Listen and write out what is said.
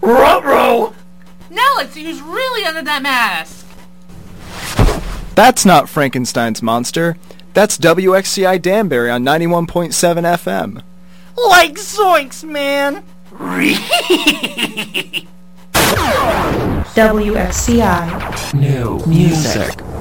Ruh-roh! Now let's see who's really under that mask. That's not Frankenstein's monster. That's WXCI Danbury on 91.7 FM. Like zoinks, man! WXCI. New music.